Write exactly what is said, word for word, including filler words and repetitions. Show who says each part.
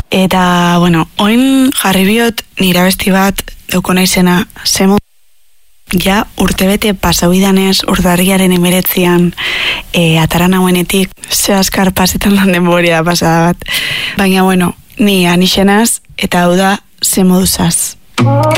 Speaker 1: Eta, bueno, oin jarri biot nire abesti bat dauko naizena, zemo ja urtebete pasauidanez urtarriaren emeretzian e, ataran hauenetik, ze askar pasetan lan denboria pasada bat. Baina, bueno, ni anixenaz eta hau da ze moduzaz.